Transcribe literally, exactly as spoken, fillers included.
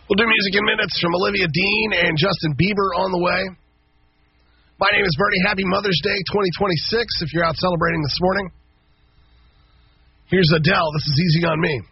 We'll do music in minutes from Olivia Dean and Justin Bieber on the way. My name is Bernie. Happy Mother's Day twenty twenty-six if you're out celebrating this morning. Here's Adele. This is Easy on Me.